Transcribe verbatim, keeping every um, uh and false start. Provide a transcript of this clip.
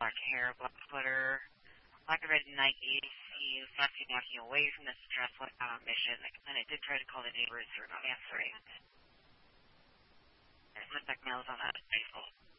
black hair, black sweater, black red Nikes. He's actually walking away from the stress uh, mission, and I did try to call the neighbors who are not answering. There's contact mails on that rifle.